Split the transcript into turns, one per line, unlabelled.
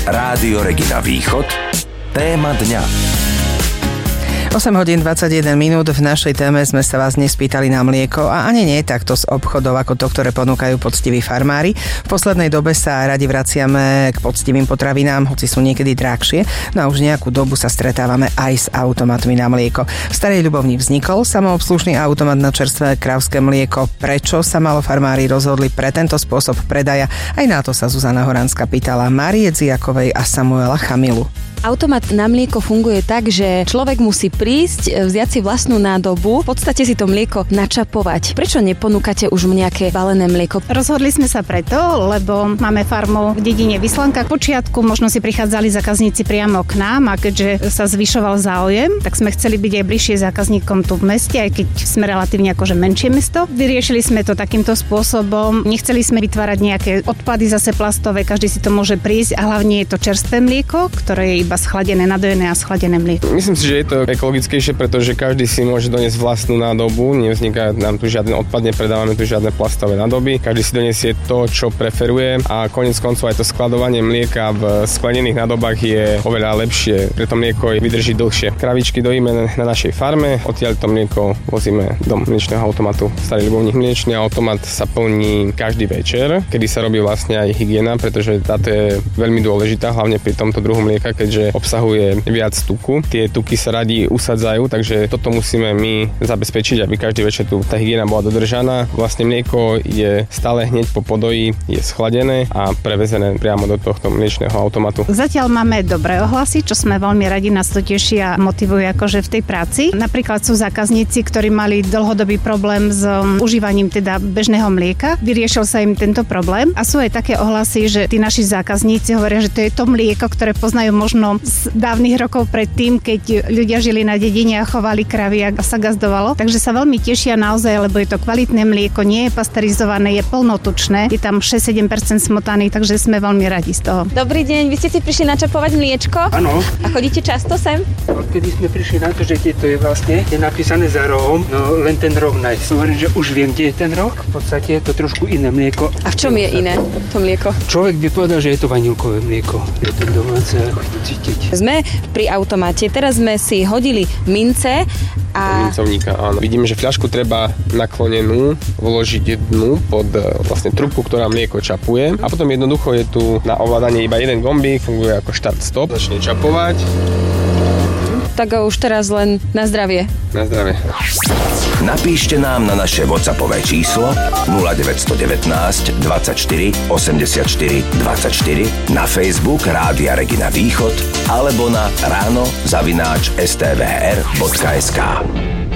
Rádio Regina Východ. Téma dňa.
8 hodín 21 minút. V našej téme sme sa vás nespýtali na mlieko a ani nie takto z obchodov ako to, ktoré ponúkajú poctiví farmári. V poslednej dobe sa radi vraciame k poctivým potravinám, hoci sú niekedy drahšie. No a už nejakú dobu sa stretávame aj s automatmi na mlieko. V Starej Ľubovni vznikol samoobslužný automat na čerstvé kravské mlieko. Prečo sa malo farmári rozhodli pre tento spôsob predaja? Aj na to sa Zuzana Horánska pýtala Márie Dziakovej a Samuela Chamilu.
Automat na mlieko funguje tak, že človek musí prísť, vziať si vlastnú nádobu, v podstate si to mlieko načapovať. Prečo neponúkate už nejaké balené mlieko?
Rozhodli sme sa preto, lebo máme farmu v dedine Vyslanka. V počiatku možno si prichádzali zákazníci priamo k nám a keďže sa zvyšoval záujem, tak sme chceli byť aj bližšie zákazníkom tu v meste, aj keď sme relatívne akože menšie mesto. Vyriešili sme to takýmto spôsobom. Nechceli sme vytvárať nejaké odpady zase plastové, každý si to môže prísť a hlavne je to čerstvé mlieko, ktoré je iba schladené, nadojené a schladené mlieko.
Myslím si, že je to ekologickejšie, pretože každý si môže doniesť vlastnú nádobu, nevzniká nám tu žiadny odpad, nepredávame tu žiadne plastové nádoby, každý si doniesie to, čo preferuje a koniec koncov aj to skladovanie mlieka v sklenených nádobách je oveľa lepšie, preto mlieko vydrží dlhšie. Kravičky dojíme na našej farme, odtiaľ to mlieko vozíme do mliečneho automatu v Starej Ľubovni. Mliečny automat sa plní každý večer, kedy sa robí vlastne aj hygiena, pretože táto je veľmi dôležitá, hlavne pri tomto druhu mlieka, keďže obsahuje viac tuku. Tie tuky sa radi usadzajú, takže toto musíme my zabezpečiť, aby každý večer tu tá hygiena bola dodržaná. Vlastne mlieko je stále hneď po podoji, je schladené a prevezené priamo do tohto mliečneho automatu.
Zatiaľ máme dobré ohlasy, čo sme veľmi radi, nás to teší a motivuje akože v tej práci. Napríklad sú zákazníci, ktorí mali dlhodobý problém s užívaním teda bežného mlieka. Vyriešil sa im tento problém a sú aj také ohlasy, že tí naši zákazníci hovoria, že to je to mlieko, ktoré poznajú možno z dávnych rokov predtým, keď ľudia žili na dedine a chovali kravy a sa gazdovalo. Takže sa veľmi tešia naozaj, lebo je to kvalitné mlieko, nie je pasterizované, je plnotučné, je tam 6-7% smotany, takže sme veľmi radi z toho.
Dobrý deň, vy ste si prišli načapovať mliečko?
Áno.
A chodíte často sem?
Odkedy sme prišli na to, že to je vlastne je napísané za rohom, no len ten roh nájsť. Hovorím, že už viem, kde je ten roh. V podstate je to trošku iné mlieko.
A v čom je iné to mlieko?
Človek by povedal, že je to vanílkové mlieko. Je to domáce.
Sme pri automate, teraz sme si hodili mince a...
Mincovníka, áno. Vidíme, že fľašku treba naklonenú vložiť dnu pod vlastne trubku, ktorá mlieko čapuje a potom jednoducho je tu na ovládanie iba jeden gombík, funguje ako štart-stop, začne čapovať.
Tak už teraz len na zdravie.
Na zdravie.
Napíšte nám na naše WhatsAppové číslo 0919 24 84 24, na Facebook Rádia Regina Východ alebo na ráno@stvr.sk.